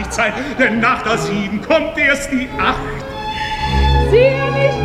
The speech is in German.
nicht sein, denn nach der 7 kommt erst die 8. Siehe nicht